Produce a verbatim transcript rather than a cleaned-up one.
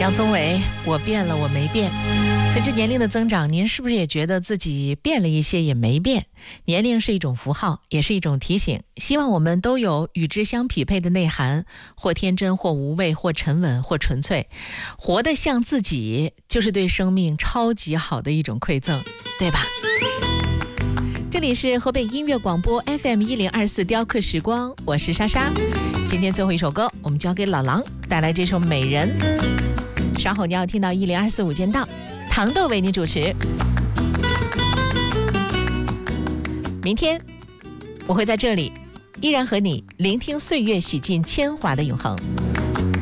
杨宗纬，我变了，我没变。随着年龄的增长，您是不是也觉得自己变了一些，也没变？年龄是一种符号，也是一种提醒，希望我们都有与之相匹配的内涵，或天真，或无畏，或沉稳，或纯粹。活得像自己，就是对生命超级好的一种馈赠，对吧？这里是河北音乐广播 F M 一零二四雕刻时光，我是莎莎。今天最后一首歌，我们交给老狼带来这首《美人》。稍后你要听到一零二四午间到，糖豆为你主持。明天我会在这里，依然和你聆听岁月洗尽铅华的永恒。